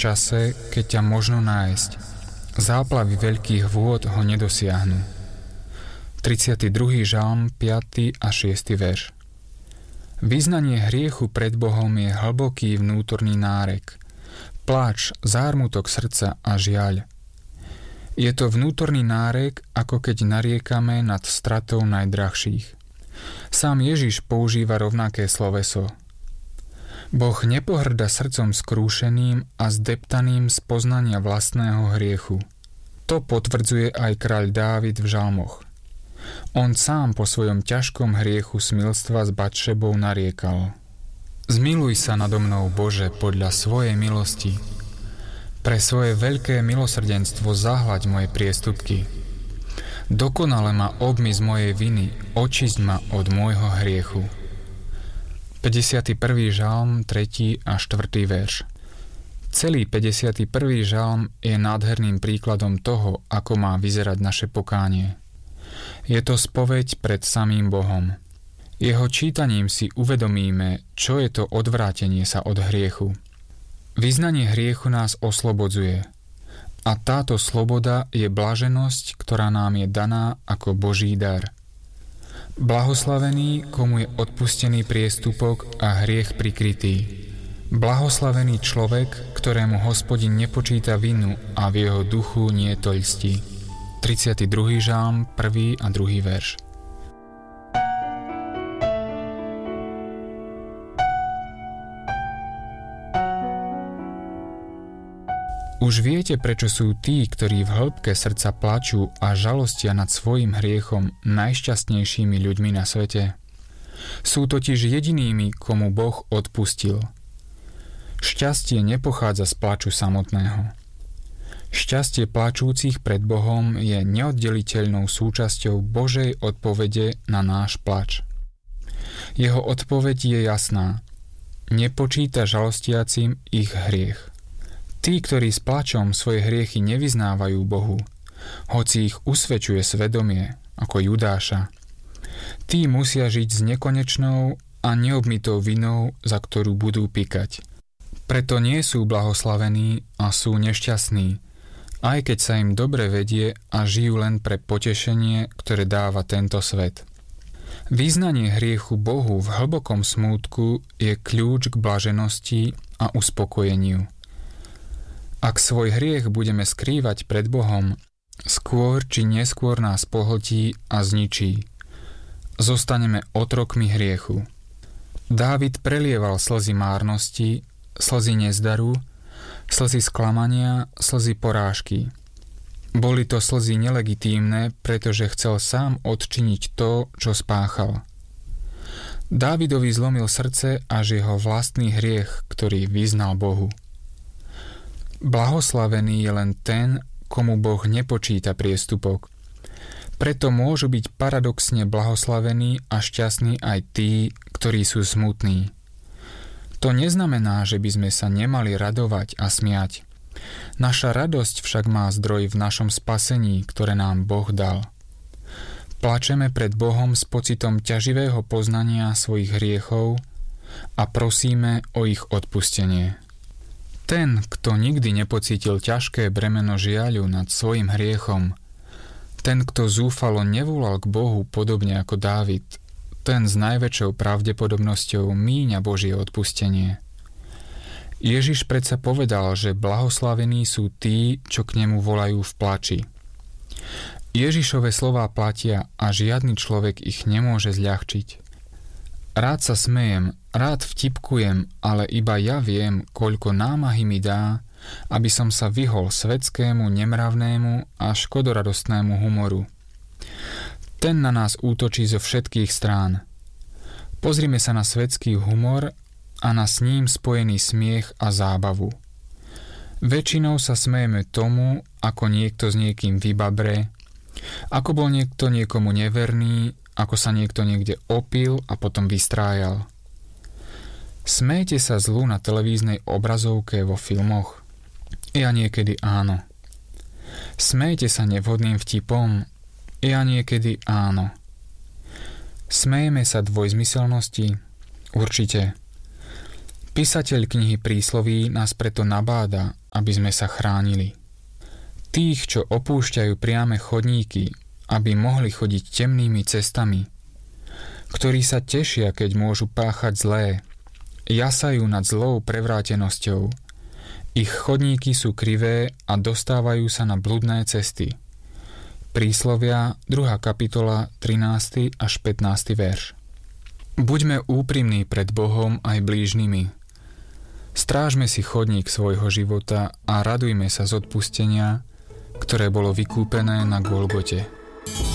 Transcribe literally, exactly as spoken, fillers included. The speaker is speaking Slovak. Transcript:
čase, keď ťa možno nájsť. Záplavy veľkých vôd ho nedosiahnu. tridsiaty druhý žalm, piaty a šiesty verš. Vyznanie hriechu pred Bohom je hlboký vnútorný nárek, pláč, zármutok srdca a žiaľ. Je to vnútorný nárek, ako keď nariekame nad stratou najdrahších. Sám Ježiš používa rovnaké sloveso. Boh nepohrda srdcom skrúšeným a zdeptaným z poznania vlastného hriechu. To potvrdzuje aj kráľ Dávid v žalmoch. On sám po svojom ťažkom hriechu smilstva s Batšebou nariekal: Zmiluj sa nado mnou, Bože, podľa svojej milosti. Pre svoje veľké milosrdenstvo zahľaď moje priestupky. Dokonale ma obmy z mojej viny, očisť ma od môjho hriechu. päťdesiaty prvý žalm, tretí a štvrtý verš. Celý päťdesiaty prvý žalm je nádherným príkladom toho, ako má vyzerať naše pokánie. Je to spoveď pred samým Bohom. Jeho čítaním si uvedomíme, čo je to odvrátenie sa od hriechu. Vyznanie hriechu nás oslobodzuje. A táto sloboda je blaženosť, ktorá nám je daná ako Boží dar. Blahoslavený, komu je odpustený priestupok a hriech prikrytý. Blahoslavený človek, ktorému Hospodin nepočíta vinu a v jeho duchu nie to lstí. tridsiaty druhý žalm, prvý a druhý verš. Už viete, prečo sú tí, ktorí v hĺbke srdca plačú a žalostia nad svojim hriechom, najšťastnejšími ľuďmi na svete? Sú totiž jedinými, komu Boh odpustil. Šťastie nepochádza z plaču samotného. Šťastie plačúcich pred Bohom je neoddeliteľnou súčasťou Božej odpovede na náš plač. Jeho odpoveď je jasná. Nepočíta žalostiacim ich hriech. Tí, ktorí s plačom svoje hriechy nevyznávajú Bohu, hoci ich usvedčuje svedomie, ako Judáša, tí musia žiť s nekonečnou a neobmytou vinou, za ktorú budú pikať. Preto nie sú blahoslavení a sú nešťastní, aj keď sa im dobre vedie a žijú len pre potešenie, ktoré dáva tento svet. Vyznanie hriechu Bohu v hlbokom smútku je kľúč k blaženosti a uspokojeniu. Ak svoj hriech budeme skrývať pred Bohom, skôr či neskôr nás pohltí a zničí. Zostaneme otrokmi hriechu. Dávid prelieval slzy márnosti, slzy nezdaru, slzy sklamania, slzy porážky. Boli to slzy nelegitímne, pretože chcel sám odčiniť to, čo spáchal. Dávidovi zlomil srdce až jeho vlastný hriech, ktorý vyznal Bohu. Blahoslavený je len ten, komu Boh nepočíta priestupok. Preto môžu byť paradoxne blahoslavení a šťastní aj tí, ktorí sú smutní. To neznamená, že by sme sa nemali radovať a smiať. Naša radosť však má zdroj v našom spasení, ktoré nám Boh dal. Plačeme pred Bohom s pocitom ťaživého poznania svojich hriechov a prosíme o ich odpustenie. Ten, kto nikdy nepocítil ťažké bremeno žiaľu nad svojim hriechom, ten, kto zúfalo nevolal k Bohu podobne ako Dávid, ten s najväčšou pravdepodobnosťou míňa Božie odpustenie. Ježiš predsa povedal, že blahoslavení sú tí, čo k nemu volajú v plači. Ježišove slová platia a žiadny človek ich nemôže zľahčiť. Rád sa smejem, rád vtipkujem, ale iba ja viem, koľko námahy mi dá, aby som sa vyhol svetskému, nemravnému a škodoradostnému humoru. Ten na nás útočí zo všetkých strán. Pozrime sa na svetský humor a na s ním spojený smiech a zábavu. Väčšinou sa smejeme tomu, ako niekto s niekým vybabre, ako bol niekto niekomu neverný, ako sa niekto niekde opil a potom vystrájal. Smejte sa zlu na televíznej obrazovke vo filmoch? Ja niekedy áno. Smejte sa nevhodným vtipom? Ja niekedy áno. Smejeme sa dvojzmyselnosti? Určite. Písateľ knihy Prísloví nás preto nabáda, aby sme sa chránili. Tých, čo opúšťajú priame chodníky, aby mohli chodiť temnými cestami, ktorí sa tešia, keď môžu páchať zlé, jasajú nad zlou prevrátenosťou. Ich chodníky sú krivé a dostávajú sa na bludné cesty. Príslovia, druhá kapitola, trinásty až pätnásty verš. Buďme úprimní pred Bohom aj blížnymi. Strážme si chodník svojho života a radujme sa z odpustenia, ktoré bolo vykúpené na Golgote.